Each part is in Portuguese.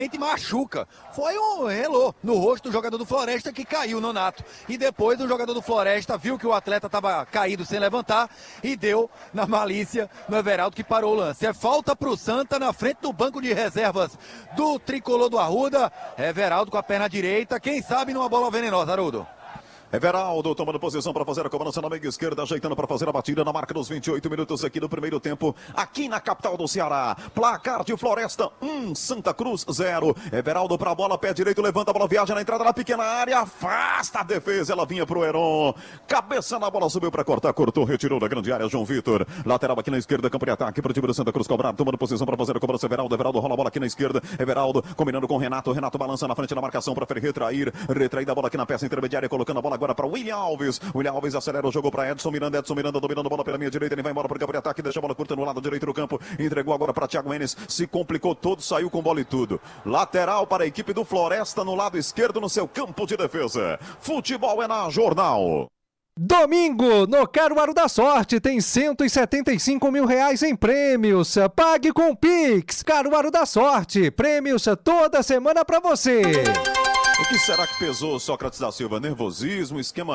machuca. Foi um relô no rosto do jogador do Floresta que caiu, Nonato. E depois o jogador do Floresta viu que o atleta estava caído sem levantar e deu na malícia no Everaldo, que parou o lance. É falta pro Santa na frente do banco de reservas do tricolor do Arruda. Everaldo com a perna direita, quem sabe numa bola venenosa, Haroldo. Everaldo tomando posição para fazer a cobrança na meia esquerda, ajeitando para fazer a batida na marca dos 28 minutos aqui do primeiro tempo, aqui na capital do Ceará. Placar de Floresta 1, Santa Cruz 0. Everaldo para a bola, pé direito, levanta a bola, viaja na entrada da pequena área, afasta a defesa, ela vinha pro Heron. Cabeça na bola, subiu para cortar, cortou, retirou da grande área, João Vitor. Lateral aqui na esquerda, campo de ataque para o time do Santa Cruz cobrar, tomando posição para fazer a cobrança. Everaldo rola a bola aqui na esquerda. Everaldo combinando com Renato balança na frente na marcação para retrair a bola aqui na peça intermediária, colocando a bola agora para William Alves. William Alves acelera o jogo para Edson Miranda dominando a bola pela minha direita, ele vai embora para o campo de ataque, deixa a bola curta no lado direito do campo, entregou agora para Thiago Enes, se complicou todo, saiu com bola e tudo. Lateral para a equipe do Floresta no lado esquerdo no seu campo de defesa. Futebol é na Jornal. Domingo, no Caruaru da Sorte, tem 175 mil reais em prêmios. Pague com Pix. Caruaru da Sorte, prêmios toda semana pra você. O que será que pesou, Sócrates da Silva? Nervosismo, esquema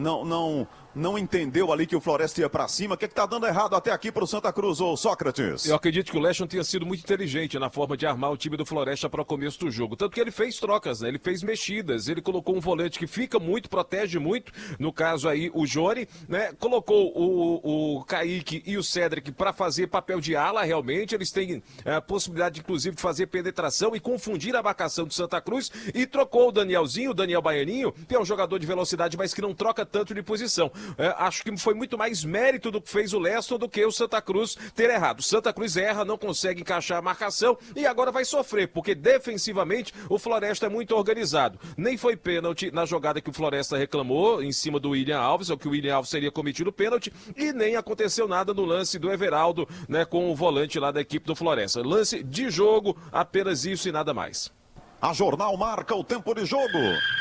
não entendeu ali que o Floresta ia pra cima. O que tá dando errado até aqui pro Santa Cruz, ô Sócrates? Eu acredito que o Leston tenha sido muito inteligente na forma de armar o time do Floresta para o começo do jogo. Tanto que ele fez trocas, né? Ele fez mexidas, ele colocou um volante que fica muito, protege muito, no caso aí o Jory, né? Colocou o Kaique e o Cedric para fazer papel de ala, realmente. Eles têm a possibilidade, inclusive, de fazer penetração e confundir a marcação do Santa Cruz, e trocou o Danielzinho, o Daniel Baianinho, que é um jogador de velocidade, mas que não troca tanto de posição. Acho que foi muito mais mérito do que fez o Leston do que o Santa Cruz ter errado. O Santa Cruz erra, não consegue encaixar a marcação e agora vai sofrer, porque defensivamente o Floresta é muito organizado. Nem foi pênalti na jogada que o Floresta reclamou em cima do William Alves, ou que o William Alves seria cometido pênalti, e nem aconteceu nada no lance do Everaldo, né, com o volante lá da equipe do Floresta. Lance de jogo, apenas isso e nada mais. A Jornal marca o tempo de jogo.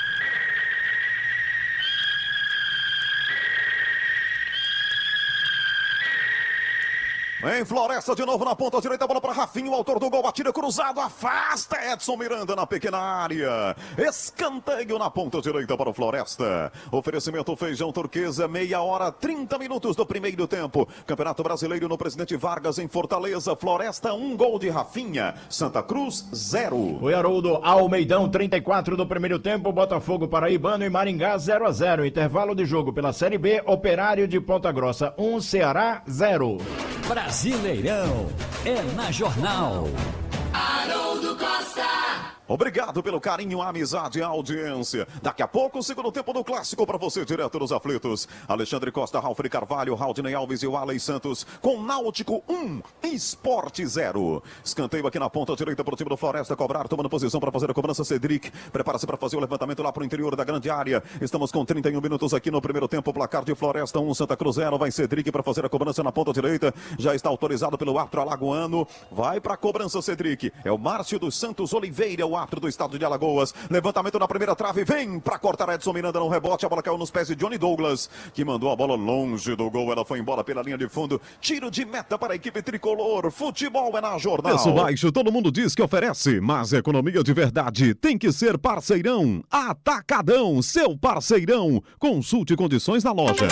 Em Floresta de novo na ponta direita, a bola para Rafinho, o autor do gol, batida cruzado, afasta Edson Miranda na pequena área. Escanteio na ponta direita para o Floresta. Oferecimento Feijão Turquesa, 1h30 do primeiro tempo. Campeonato Brasileiro no Presidente Vargas em Fortaleza. Floresta, 1 gol de Rafinha. Santa Cruz, 0. O Haroldo Almeidão, 34 do primeiro tempo. Botafogo Paraibano e Maringá, 0-0. Intervalo de jogo pela Série B. Operário de Ponta Grossa, 1, Ceará, 0. Brasileirão é na Jornal. Haroldo Costa. Obrigado pelo carinho, a amizade e a audiência. Daqui a pouco, o segundo tempo do Clássico para você, direto dos aflitos. Alexandre Costa, Ralf Carvalho, Raudinei Alves e o Alex Santos, com Náutico 1, Esporte 0. Escanteio aqui na ponta direita para o time do Floresta cobrar, tomando posição para fazer a cobrança. Cedric prepara-se para fazer o levantamento lá para o interior da grande área. Estamos com 31 minutos aqui no primeiro tempo. Placar de Floresta 1, Santa Cruz 0. Vai Cedric para fazer a cobrança na ponta direita. Já está autorizado pelo árbitro alagoano. Vai para a cobrança, Cedric. É o Márcio dos Santos Oliveira, o árbitro do estado de Alagoas. Levantamento na primeira trave, vem para cortar Edson Miranda no rebote, a bola caiu nos pés de Johnny Douglas, que mandou a bola longe do gol, ela foi embora pela linha de fundo. Tiro de meta para a equipe tricolor. Futebol é na Jornal. Preço baixo, todo mundo diz que oferece, mas economia de verdade tem que ser Parceirão. Atacadão, seu parceirão. Consulte condições na loja.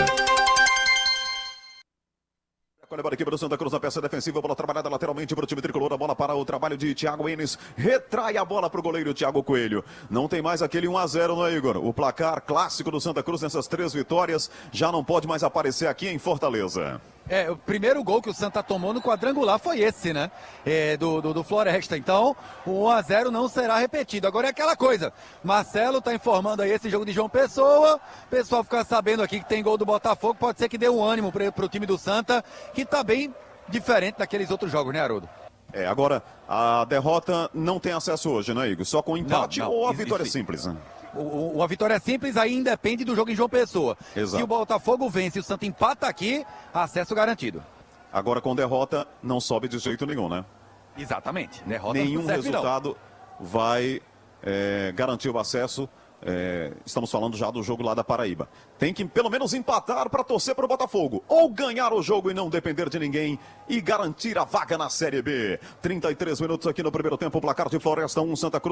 Olha a equipe do Santa Cruz na peça defensiva, bola trabalhada lateralmente para o time tricolor, a bola para o trabalho de Thiago Enes, retrai a bola para o goleiro Thiago Coelho. Não tem mais aquele 1-0, não é, Igor? O placar clássico do Santa Cruz nessas 3 vitórias já não pode mais aparecer aqui em Fortaleza. O primeiro gol que o Santa tomou no quadrangular foi esse, né? Do Floresta. Então, o 1-0 não será repetido. Agora é aquela coisa. Marcelo tá informando aí esse jogo de João Pessoa. O pessoal ficar sabendo aqui que tem gol do Botafogo. Pode ser que dê um ânimo pro time do Santa, que tá bem diferente daqueles outros jogos, né, Haroldo? Agora, a derrota não tem acesso hoje, né, Igor? Só com empate ou a vitória simples, né? A vitória simples aí independe do jogo em João Pessoa. Exato. Se o Botafogo vence e o Santa empata aqui, acesso garantido. Agora com derrota não sobe de jeito nenhum, né? Exatamente. Derrota nenhum resultado vai garantir o acesso Estamos falando já do jogo lá da Paraíba. Tem que pelo menos empatar para torcer para o Botafogo. Ou ganhar o jogo e não depender de ninguém e garantir a vaga na Série B. 33 minutos aqui no primeiro tempo, placar de Floresta 1, Santa Cruz.